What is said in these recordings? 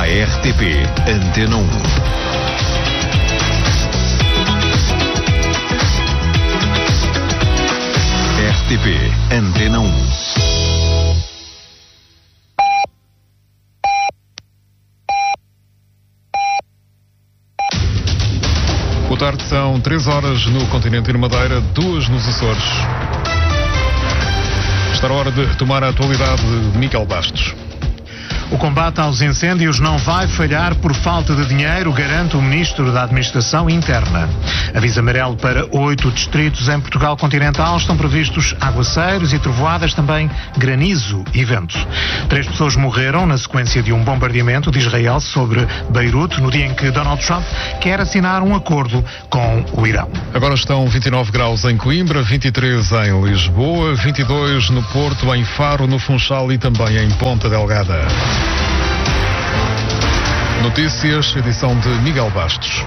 à RTP Antena 1. RTP Antena 1. Boa tarde, são 3 horas no continente e na Madeira, 2 nos Açores. Está na hora de tomar a atualidade de Miguel Bastos. O combate aos incêndios não vai falhar por falta de dinheiro, garante o Ministro da Administração Interna. Aviso amarelo para 8 distritos em Portugal continental. Estão previstos aguaceiros e trovoadas, também granizo e vento. 3 pessoas morreram na sequência de um bombardeamento de Israel sobre Beirute, no dia em que Donald Trump quer assinar um acordo com o Irão. Agora estão 29 graus em Coimbra, 23 em Lisboa, 22 no Porto, em Faro, no Funchal e também em Ponta Delgada. Notícias, edição de Miguel Bastos.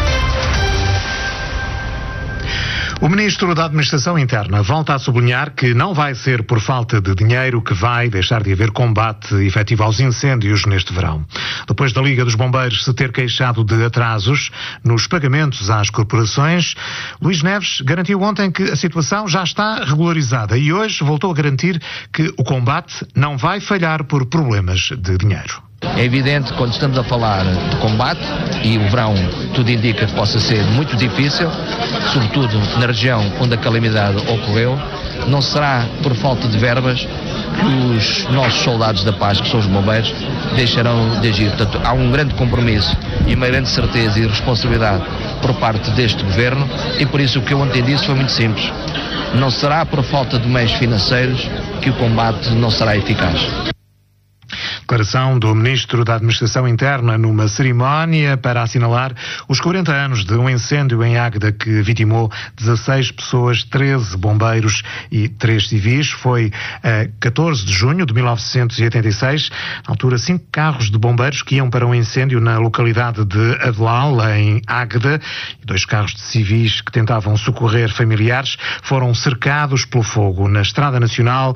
O Ministro da Administração Interna volta a sublinhar que não vai ser por falta de dinheiro que vai deixar de haver combate efetivo aos incêndios neste verão. Depois da Liga dos Bombeiros se ter queixado de atrasos nos pagamentos às corporações, Luís Neves garantiu ontem que a situação já está regularizada e hoje voltou a garantir que o combate não vai falhar por problemas de dinheiro. É evidente, quando estamos a falar de combate, e o verão tudo indica que possa ser muito difícil, sobretudo na região onde a calamidade ocorreu, não será por falta de verbas que os nossos soldados da paz, que são os bombeiros, deixarão de agir. Portanto, há um grande compromisso e uma grande certeza e responsabilidade por parte deste governo, e por isso o que eu ontem disse foi muito simples. Não será por falta de meios financeiros que o combate não será eficaz. Declaração do Ministro da Administração Interna numa cerimónia para assinalar os 40 anos de um incêndio em Águeda que vitimou 16 pessoas, 13 bombeiros e 3 civis. Foi a 14 de junho de 1986. Na altura, 5 carros de bombeiros que iam para um incêndio na localidade de Adelal, em Águeda, e 2 carros de civis que tentavam socorrer familiares foram cercados pelo fogo na Estrada Nacional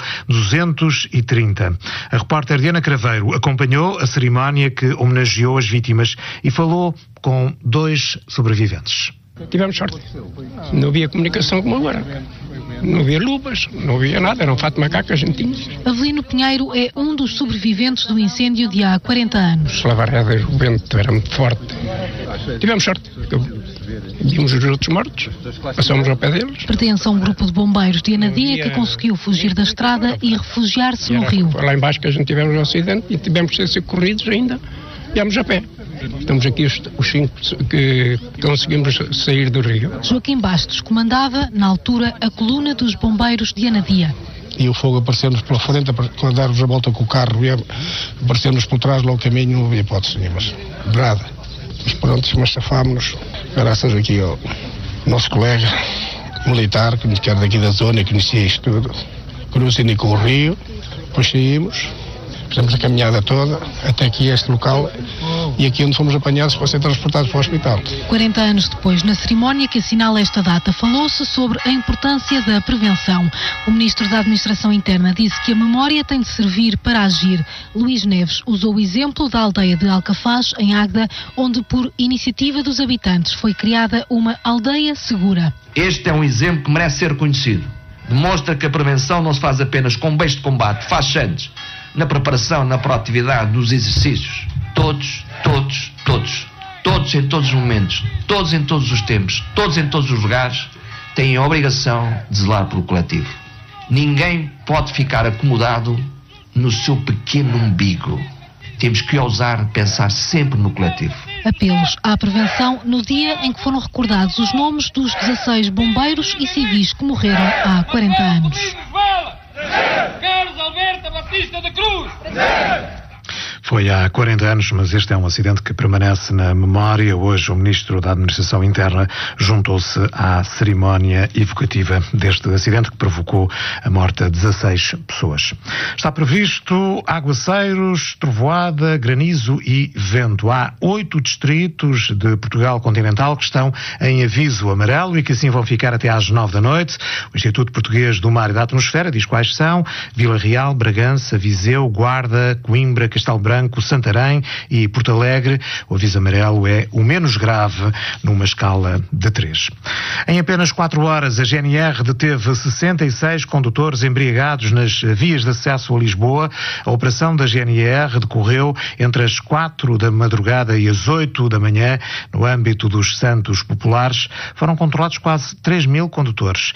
230. A repórter Diana Craveiro acompanhou a cerimónia que homenageou as vítimas e falou com 2 sobreviventes. Tivemos sorte. Não havia comunicação como agora. Não havia luvas, não havia nada, era um fato de macaco que a gente tinha. Avelino Pinheiro é um dos sobreviventes do incêndio de há 40 anos. Lavarredas, o vento era muito forte. Tivemos sorte. Vimos os outros mortos, passamos ao pé deles. Pertence a um grupo de bombeiros de Anadia que conseguiu fugir da estrada e refugiar-se no rio. Foi lá embaixo que a gente tivemos um acidente e tivemos de ser socorridos ainda. Viemos a pé. Estamos aqui os 5 que conseguimos sair do rio. Joaquim Bastos comandava, na altura, a coluna dos bombeiros de Anadia. E o fogo apareceu-nos pela frente, quando darmos a volta com o carro, apareceu-nos por trás, logo o caminho, não havia hipótese nenhuma. Nada. Mas pronto, mas safámos-nos, graças aqui ao nosso colega militar, que era daqui da zona, que conhecia isto tudo, que nos indicou o rio, depois saímos, fizemos a caminhada toda, até aqui este local, e aqui onde fomos apanhados para ser transportados para o hospital. 40 anos depois, na cerimónia que assinala esta data, falou-se sobre a importância da prevenção. O Ministro da Administração Interna disse que a memória tem de servir para agir. Luís Neves usou o exemplo da aldeia de Alcafaz, em Águeda, onde, por iniciativa dos habitantes, foi criada uma aldeia segura. Este é um exemplo que merece ser conhecido. Demonstra que a prevenção não se faz apenas com meios de combate, faz-se antes, na preparação, na proatividade, nos exercícios. Todos em todos os momentos, todos em todos os tempos, todos em todos os lugares, têm a obrigação de zelar pelo coletivo. Ninguém pode ficar acomodado no seu pequeno umbigo. Temos que ousar pensar sempre no coletivo. Apelos à prevenção no dia em que foram recordados os nomes dos 16 bombeiros e civis que morreram há 40 anos. Carlos Alberto Batista da Cruz. Foi há 40 anos, mas este é um acidente que permanece na memória. Hoje o Ministro da Administração Interna juntou-se à cerimónia evocativa deste acidente que provocou a morte de 16 pessoas. Está previsto aguaceiros, trovoada, granizo e vento. Há 8 distritos de Portugal continental que estão em aviso amarelo e que assim vão ficar até às 9 da noite. O Instituto Português do Mar e da Atmosfera diz quais são: Vila Real, Bragança, Viseu, Guarda, Coimbra, Castelo Branco, Branco, Santarém e Porto Alegre. O aviso amarelo é o menos grave numa escala de 3. Em apenas 4 horas, a GNR deteve 66 condutores embriagados nas vias de acesso a Lisboa. A operação da GNR decorreu entre as 4 da madrugada e as 8 da manhã. No âmbito dos Santos Populares, foram controlados quase 3.000 condutores.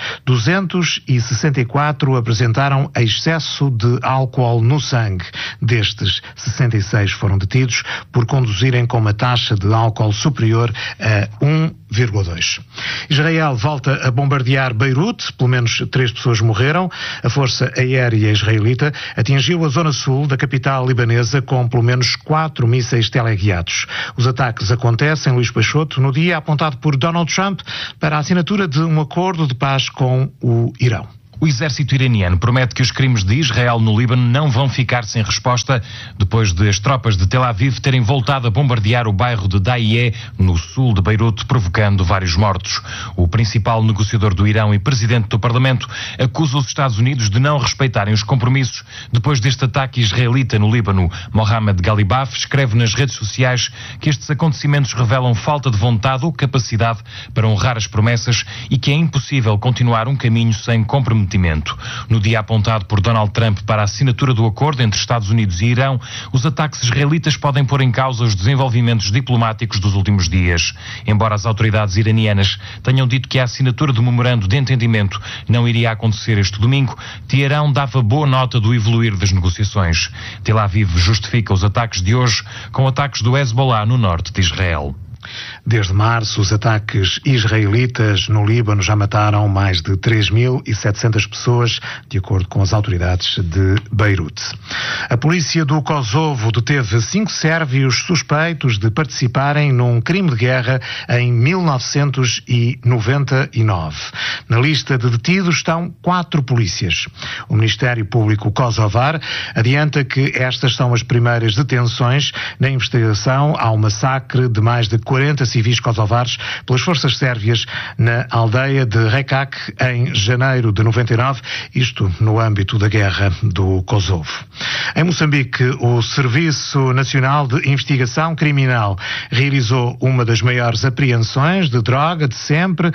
264 apresentaram excesso de álcool no sangue. Destes, 66 foram detidos por conduzirem com uma taxa de álcool superior a 1,2. Israel volta a bombardear Beirute, pelo menos 3 pessoas morreram. A Força Aérea Israelita atingiu a zona sul da capital libanesa com pelo menos 4 mísseis teleguiados. Os ataques acontecem, Luís Peixoto, no dia apontado por Donald Trump para a assinatura de um acordo de paz com o Irão. O exército iraniano promete que os crimes de Israel no Líbano não vão ficar sem resposta depois de as tropas de Tel Aviv terem voltado a bombardear o bairro de Dahieh, no sul de Beirute, provocando vários mortos. O principal negociador do Irão e presidente do Parlamento acusa os Estados Unidos de não respeitarem os compromissos depois deste ataque israelita no Líbano. Mohamed Galibaf escreve nas redes sociais que estes acontecimentos revelam falta de vontade ou capacidade para honrar as promessas e que é impossível continuar um caminho sem comprometimento. No dia apontado por Donald Trump para a assinatura do acordo entre Estados Unidos e Irão, os ataques israelitas podem pôr em causa os desenvolvimentos diplomáticos dos últimos dias. Embora as autoridades iranianas tenham dito que a assinatura do memorando de entendimento não iria acontecer este domingo, Teherão dava boa nota do evoluir das negociações. Tel Aviv justifica os ataques de hoje com ataques do Hezbollah no norte de Israel. Desde março, os ataques israelitas no Líbano já mataram mais de 3.700 pessoas, de acordo com as autoridades de Beirute. A polícia do Kosovo deteve 5 sérvios suspeitos de participarem num crime de guerra em 1999. Na lista de detidos estão 4 polícias. O Ministério Público kosovar adianta que estas são as primeiras detenções na investigação ao massacre de mais de 40 civis kosovares pelas forças sérvias na aldeia de Rekak em janeiro de 99, isto no âmbito da guerra do Kosovo. Em Moçambique, o Serviço Nacional de Investigação Criminal realizou uma das maiores apreensões de droga de sempre.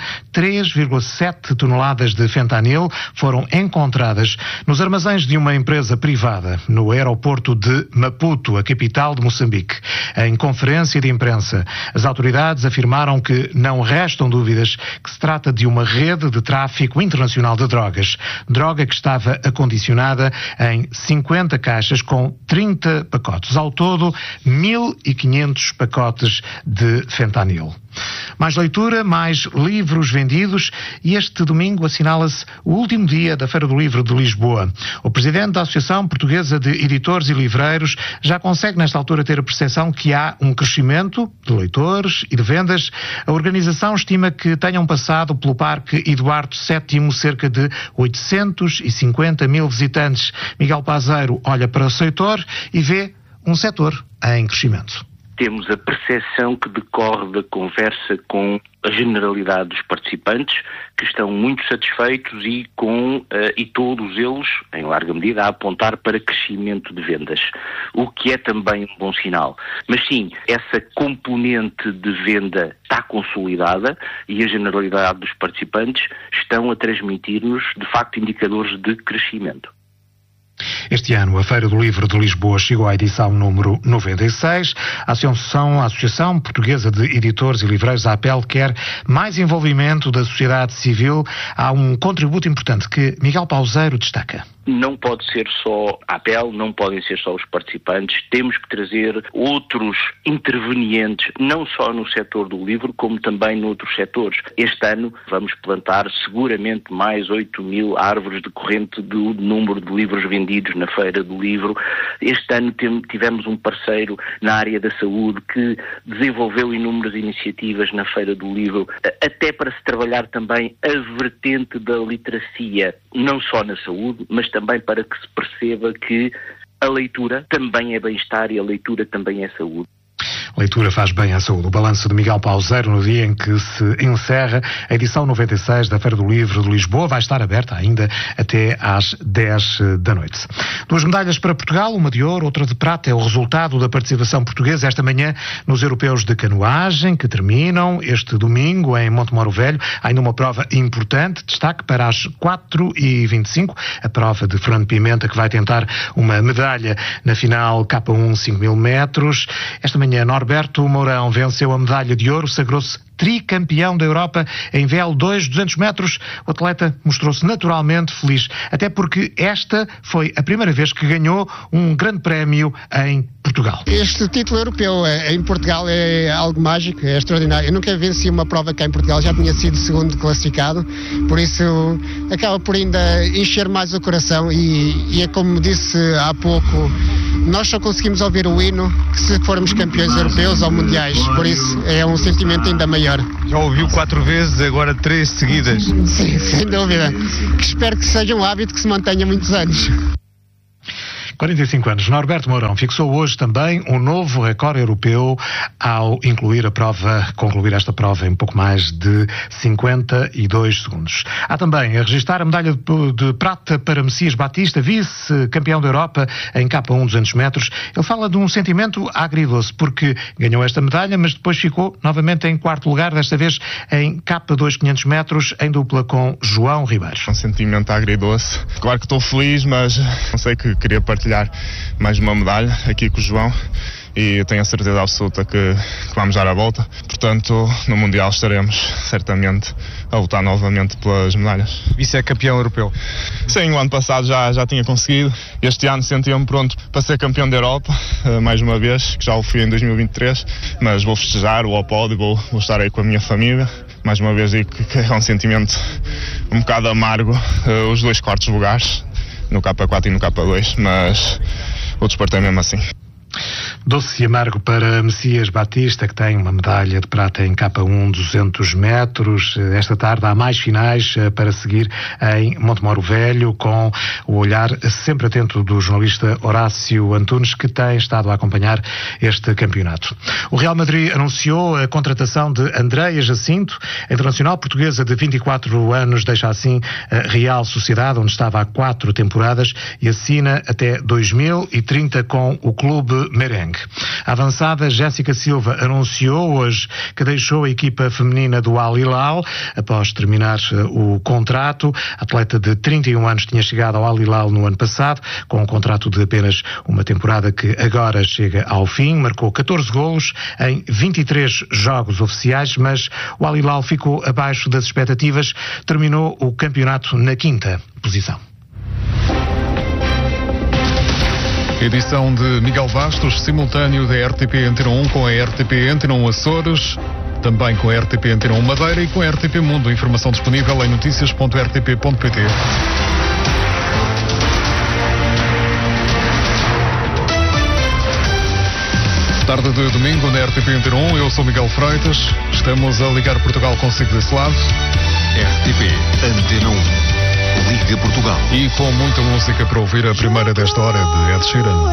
3,7 toneladas de fentanil foram encontradas nos armazéns de uma empresa privada no aeroporto de Maputo, a capital de Moçambique. Em conferência de imprensa, as autoridades afirmaram que não restam dúvidas que se trata de uma rede de tráfico internacional de drogas. Droga que estava acondicionada em 50 caixas com 30 pacotes. Ao todo, 1.500 pacotes de fentanil. Mais leitura, mais livros vendidos e este domingo assinala-se o último dia da Feira do Livro de Lisboa. O presidente da Associação Portuguesa de Editores e Livreiros já consegue nesta altura ter a percepção que há um crescimento de leitores e de vendas. A organização estima que tenham passado pelo Parque Eduardo VII cerca de 850 mil visitantes. Miguel Pazeiro olha para o setor e vê um setor em crescimento. Temos a percepção que decorre da conversa com a generalidade dos participantes, que estão muito satisfeitos e todos eles, em larga medida, a apontar para crescimento de vendas, o que é também um bom sinal. Mas sim, essa componente de venda está consolidada e a generalidade dos participantes estão a transmitir-nos, de facto, indicadores de crescimento. Este ano, a Feira do Livro de Lisboa chegou à edição número 96. A Associação Portuguesa de Editores e Livreiros, a APEL, quer mais envolvimento da sociedade civil. Há um contributo importante que Miguel Pazeiro destaca. Não pode ser só a APEL, não podem ser só os participantes, temos que trazer outros intervenientes, não só no setor do livro, como também noutros setores. Este ano vamos plantar seguramente mais 8.000 árvores decorrente do número de livros vendidos na Feira do Livro. Este ano tivemos um parceiro na área da saúde que desenvolveu inúmeras iniciativas na Feira do Livro, até para se trabalhar também a vertente da literacia, não só na saúde, mas também para que se perceba que a leitura também é bem-estar e a leitura também é saúde. Leitura faz bem à saúde. O balanço de Miguel Pauseiro no dia em que se encerra a edição 96 da Feira do Livro de Lisboa vai estar aberta ainda até às 10 da noite. 2 medalhas para Portugal, uma de ouro, outra de prata, é o resultado da participação portuguesa esta manhã nos europeus de canoagem, que terminam este domingo em Montemoro Velho. Há ainda uma prova importante, destaque para as 4h25, a prova de Fernando Pimenta, que vai tentar uma medalha na final K1 5.000 metros. Esta manhã, Norberto Mourão venceu a medalha de ouro, sagrou-se tricampeão da Europa em VL2 200 metros. O atleta mostrou-se naturalmente feliz, até porque esta foi a primeira vez que ganhou um grande prémio em Portugal. Este título europeu em Portugal é algo mágico, é extraordinário. Eu nunca venci uma prova cá em Portugal, já tinha sido segundo classificado, por isso acaba por ainda encher mais o coração e é como disse há pouco, nós só conseguimos ouvir o hino que se formos campeões europeus ou mundiais, por isso é um sentimento ainda maior. Já ouviu 4 vezes, agora 3 seguidas. Sim, sem dúvida. Espero que seja um hábito que se mantenha muitos anos. 45 anos. Norberto Mourão fixou hoje também um novo recorde europeu ao concluir esta prova em pouco mais de 52 segundos. Há também a registrar a medalha de prata para Messias Batista, vice-campeão da Europa em K1 200 metros. Ele fala de um sentimento agridoce, porque ganhou esta medalha, mas depois ficou novamente em 4º lugar, desta vez em K2 500 metros, em dupla com João Ribeiro. Um sentimento agridoce. Claro que estou feliz, mas não sei que queria partilhar mais uma medalha aqui com o João e tenho a certeza absoluta que vamos dar a volta. Portanto, no Mundial estaremos certamente a lutar novamente pelas medalhas. Vice-campeão europeu? Sim, o ano passado já tinha conseguido. Este ano sentia-me pronto para ser campeão da Europa, mais uma vez, que já o fui em 2023, mas vou festejar, vou ao pódio, vou estar aí com a minha família. Mais uma vez digo que é um sentimento um bocado amargo, os 2 quartos lugares, no K4 e no K2, mas o desporto é mesmo assim. Doce e amargo para Messias Batista, que tem uma medalha de prata em K1 200 metros. Esta tarde há mais finais para seguir em Montemoro Velho, com o olhar sempre atento do jornalista Horácio Antunes, que tem estado a acompanhar este campeonato. O Real Madrid anunciou a contratação de Andreia Jacinto, a internacional portuguesa de 24 anos, deixa assim a Real Sociedade, onde estava há 4 temporadas, e assina até 2030 com o clube merengue. A avançada Jéssica Silva anunciou hoje que deixou a equipa feminina do Al Hilal após terminar o contrato. A atleta de 31 anos tinha chegado ao Al Hilal no ano passado, com um contrato de apenas uma temporada que agora chega ao fim. Marcou 14 golos em 23 jogos oficiais, mas o Al Hilal ficou abaixo das expectativas. Terminou o campeonato na 5ª posição. Edição de Miguel Bastos, simultâneo da RTP Antena 1 com a RTP Antena 1 Açores, também com a RTP Antena 1 Madeira e com a RTP Mundo. Informação disponível em noticias.rtp.pt. Tarde de domingo na RTP Antena 1, eu sou Miguel Freitas, estamos a ligar Portugal consigo desse lado. RTP Antena 1, Liga Portugal. E com muita música para ouvir, a primeira desta hora de Ed Sheeran.